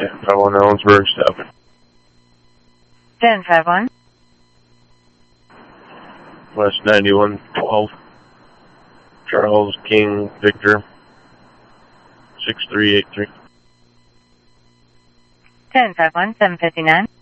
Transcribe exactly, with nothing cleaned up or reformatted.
five one Ellensburg, stop. ten five one. West ninety-one twelve. Charles King Victor. six three eight three. ten five one, seven fifty-nine.